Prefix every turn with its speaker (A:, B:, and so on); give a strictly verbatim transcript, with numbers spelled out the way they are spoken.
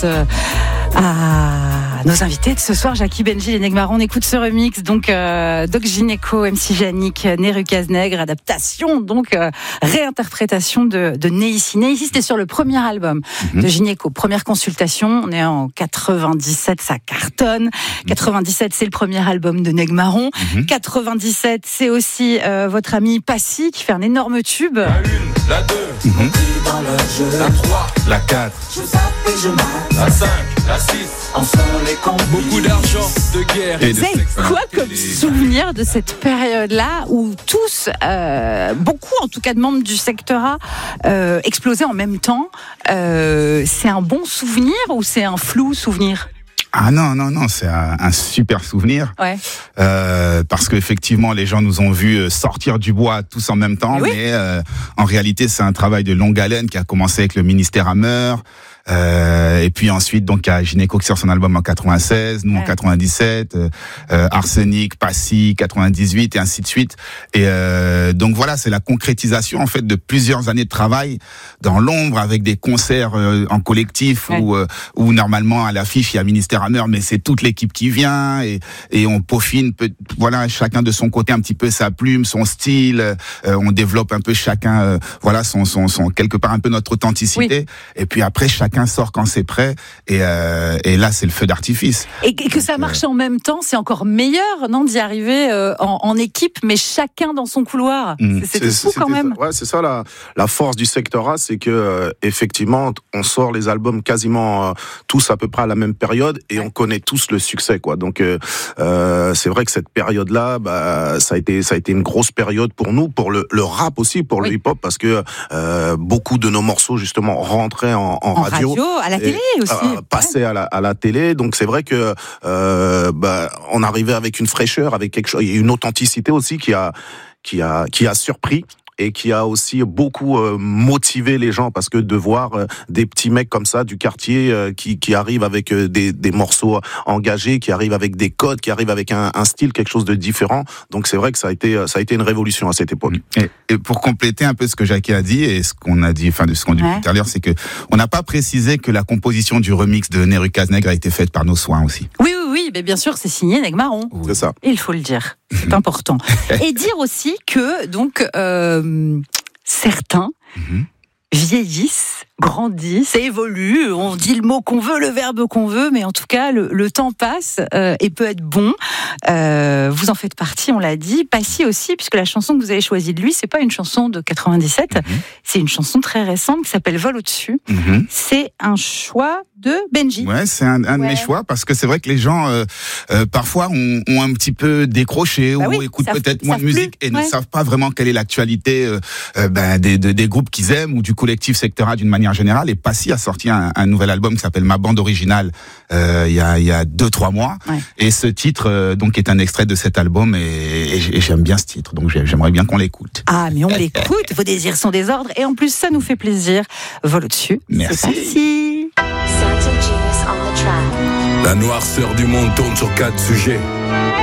A: Euh, à nos invités de ce soir, Jackie, Benji et Negmaron. On écoute ce remix, donc euh, Doc Gynéco, M C Yannick, Neru Cazenegre, adaptation, donc euh, réinterprétation de, de Neissi. Neissi, c'était sur le premier album mm-hmm. de Gynéco, première consultation. On est en quatre-vingt-dix-sept, ça cartonne. Mm-hmm. quatre-vingt-dix-sept, c'est le premier album de Negmaron. Mm-hmm. quatre-vingt-dix-sept, c'est aussi euh, votre ami Passy qui fait un énorme tube.
B: La une, la deux, mm-hmm. dans le jeu. La trois, la quatre, je zappe et je mate. La cinq, la six, en sont les combis. Beaucoup d'argent, de guerre et de sexe.
A: C'est quoi comme souvenir de cette période-là où tous, euh, beaucoup en tout cas de membres du secteur A, euh, explosaient en même temps? euh, C'est un bon souvenir ou c'est un flou souvenir?
C: Ah non, non, non, c'est un, un super souvenir.
A: Ouais.
C: Euh, parce qu'effectivement, les gens nous ont vus sortir du bois tous en même temps. Oui. Mais euh, en réalité, c'est un travail de longue haleine qui a commencé avec le ministère Hammer. Euh, et puis ensuite, donc, il y a Gynéco qui sort son album en quatre-vingt-seize, nous ouais. en quatre-vingt-dix-sept, euh, euh, Arsenic, Passy, quatre-vingt-dix-huit et ainsi de suite. Et euh, donc voilà, c'est la concrétisation en fait de plusieurs années de travail dans l'ombre avec des concerts euh, en collectif ouais. où, euh, où normalement à l'affiche il y a Ministère Hammer, mais c'est toute l'équipe qui vient et, et on peaufine, peut, voilà, chacun de son côté un petit peu sa plume, son style. Euh, on développe un peu chacun, euh, voilà, son, son, son quelque part un peu notre authenticité. Oui. Et puis après chacun Chacun sort quand c'est prêt et, euh, et là c'est le feu d'artifice.
A: Et que Donc, ça marche euh... en même temps, c'est encore meilleur, non, d'y arriver euh, en, en équipe, mais chacun dans son couloir. Mmh. C'est, c'est fou quand même.
D: Ça. Ouais, c'est ça la, la force du secteur A, c'est que euh, effectivement on sort les albums quasiment euh, tous à peu près à la même période et on connaît tous le succès, quoi. Donc euh, euh, c'est vrai que cette période-là, bah, ça a été ça a été une grosse période pour nous, pour le, le rap aussi, pour oui. le hip-hop, parce que euh, beaucoup de nos morceaux justement rentraient en, en, en radio.
A: Radio, à la télé aussi.
D: Euh, passer ouais. à, la, à la télé, donc c'est vrai que euh, bah, on arrivait avec une fraîcheur, avec quelque chose, une authenticité aussi qui a qui a qui a surpris. Et qui a aussi beaucoup euh, motivé les gens, parce que de voir euh, des petits mecs comme ça du quartier euh, qui qui arrivent avec euh, des des morceaux engagés, qui arrivent avec des codes, qui arrivent avec un, un style, quelque chose de différent. Donc c'est vrai que ça a été ça a été une révolution à cette époque.
C: Et, et pour compléter un peu ce que Jackie a dit et ce qu'on a dit, enfin de ce qu'on a dit ouais. tout à l'heure, c'est que on n'a pas précisé que la composition du remix de Neru Cazenegre a été faite par nos soins aussi.
A: Oui oui oui, mais bien sûr c'est signé Negmaron.
D: Oui. C'est ça.
A: Il faut le dire, c'est important. Et dire aussi que donc euh, certains mm-hmm. vieillissent, grandissent, évoluent. On dit le mot qu'on veut, le verbe qu'on veut, mais en tout cas, le, le temps passe euh, et peut être bon. Euh, vous en faites partie, on l'a dit. Passy aussi, puisque la chanson que vous avez choisie de lui, c'est pas une chanson de quatre-vingt-dix-sept, mm-hmm. c'est une chanson très récente qui s'appelle Vol au-dessus. Mm-hmm. C'est un choix de Benji.
C: Ouais, c'est un, un ouais. de mes choix, parce que c'est vrai que les gens, euh, euh, parfois, ont, ont un petit peu décroché bah ou oui, écoutent peut-être moins de musique plus. et ouais. ne savent pas vraiment quelle est l'actualité euh, euh, ben, des, des, des groupes qu'ils aiment ou du collectif Secteur A d'une manière générale. Et Passy a sorti un, un nouvel album qui s'appelle Ma bande originale euh, il y a il y a deux trois mois. Ouais. Et ce titre euh, donc est un extrait de cet album et, et, et j'aime bien ce titre, donc j'aimerais bien qu'on l'écoute.
A: Ah mais on l'écoute, vos désirs sont des ordres et en plus ça nous fait plaisir. Vol au-dessus.
C: Merci.
A: C'est Passy.
E: La noirceur du monde tourne sur quatre sujets.